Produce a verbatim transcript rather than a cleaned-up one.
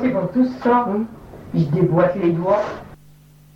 ils font tous ça. Hum. Ils se déboîtent les doigts.